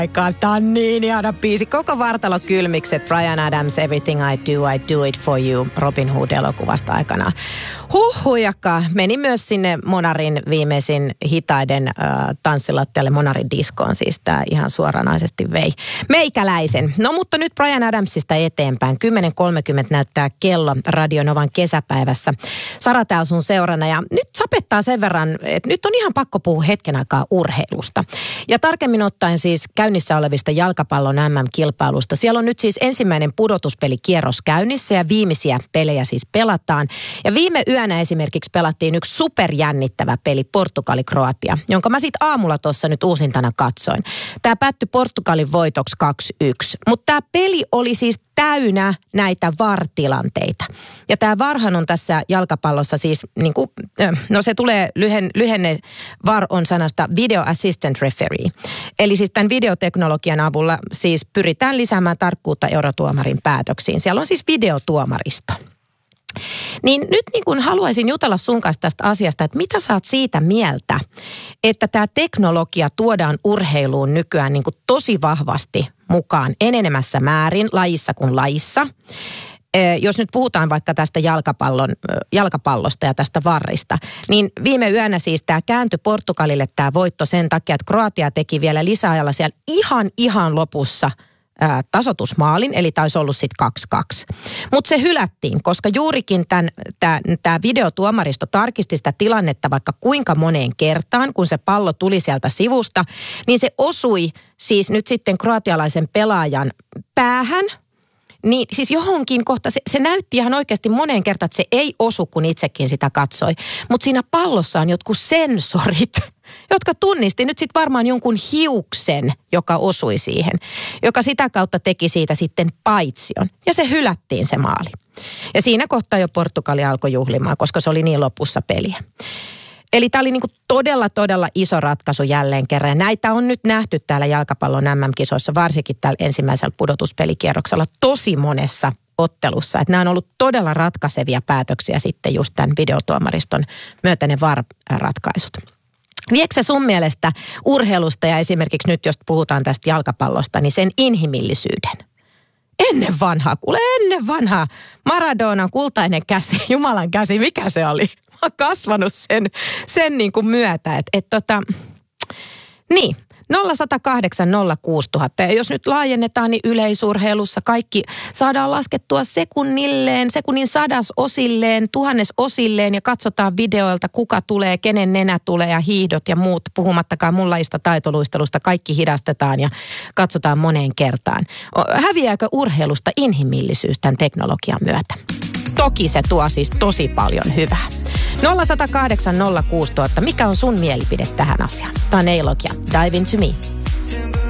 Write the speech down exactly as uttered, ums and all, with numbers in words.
aikaan. Tää on niin ihana biisi. Koko vartalo kylmikset. Bryan Adams, Everything I Do, I Do It For You. Robin Hood-elokuvasta aikana. Huhhujakka. Meni myös sinne Monarin viimeisin hitaiden äh, tanssilattialle Monarin diskoon. Siis tää ihan suoranaisesti vei meikäläisen. No mutta nyt Bryan Adamsista eteenpäin. kymmenen kolmekymmentä näyttää kello Radio Novan kesäpäivässä. Sara täällä sun seurana. Ja nyt sapettaa sen verran, että nyt on ihan pakko puhua hetken aikaa urheilusta. Ja tarkemmin ottaen siis käynnissä olevista jalkapallon M M-kilpailusta. Siellä on nyt siis ensimmäinen pudotuspelikierros käynnissä ja viimeisiä pelejä siis pelataan. Ja viime yönä esimerkiksi pelattiin yksi superjännittävä peli Portugali-Kroatia, jonka mä sit aamulla tuossa nyt uusintana katsoin. Tämä päättyi Portugalin voitoksi kaksi yksi. Mutta tämä peli oli siis täynnä näitä V A R-tilanteita. Ja tämä VARhan on tässä jalkapallossa siis, niin kuin, no se tulee lyhen, lyhenne, V A R on sanasta Video Assistant Referee. Eli siis tämän videoteknologian avulla siis pyritään lisäämään tarkkuutta eurotuomarin päätöksiin. Siellä on siis videotuomaristo. Niin nyt niin kuin haluaisin jutella sun kanssa tästä asiasta, että mitä sä oot siitä mieltä, että tämä teknologia tuodaan urheiluun nykyään niin kuin tosi vahvasti mukaan enenemässä määrin lajissa kuin lajissa. Jos nyt puhutaan vaikka tästä jalkapallon, jalkapallosta ja tästä varrista, niin viime yönä siis tämä kääntyi Portugalille tämä voitto sen takia, että Kroatia teki vielä lisäajalla siellä ihan ihan lopussa ää, tasoitusmaalin, eli taisi ollut sitten kaksi kaksi. Mutta se hylättiin, koska juurikin tämä videotuomaristo tarkisti sitä tilannetta vaikka kuinka moneen kertaan, kun se pallo tuli sieltä sivusta, niin se osui siis nyt sitten kroatialaisen pelaajan päähän. Niin siis johonkin kohta, se, se näytti ihan oikeasti moneen kertaan, että se ei osu, kun itsekin sitä katsoi. Mutta siinä pallossa on jotkut sensorit, jotka tunnisti nyt sitten varmaan jonkun hiuksen, joka osui siihen. Joka sitä kautta teki siitä sitten paitsion. Ja se hylättiin se maali. Ja siinä kohtaa jo Portugali alkoi juhlimaan, koska se oli niin lopussa peliä. Eli tämä oli niinku todella, todella iso ratkaisu jälleen kerran. Ja näitä on nyt nähty täällä jalkapallon M M-kisoissa, varsinkin täällä ensimmäisellä pudotuspelikierroksella tosi monessa ottelussa. Että nämä on ollut todella ratkaisevia päätöksiä sitten just tämän videotuomariston myötä ne V A R-ratkaisut. Viekö se sun mielestä urheilusta ja esimerkiksi nyt, jos puhutaan tästä jalkapallosta, niin sen inhimillisyyden? Ennen vanhaa, kuule ennen vanhaa. Maradonan kultainen käsi, Jumalan käsi, mikä se oli? Mä oon kasvanut sen, sen niin kuin myötä, että et tota, niin, nolla sata kahdeksan nolla kuusi tuhatta. Ja jos nyt laajennetaan, niin yleisurheilussa kaikki saadaan laskettua sekunnilleen, sekunnin sadasosilleen, tuhannesosilleen ja katsotaan videoilta, kuka tulee, kenen nenä tulee ja hiihdot ja muut. Puhumattakaan mun lajista taitoluistelusta, kaikki hidastetaan ja katsotaan moneen kertaan. Häviääkö urheilusta inhimillisyys tämän teknologian myötä? Toki se tuo siis tosi paljon hyvää. nolla sata kahdeksan nolla kuusi tuhatta. Mikä on sun mielipide tähän asiaan? Tämä on A-Log ja Dive Into Me.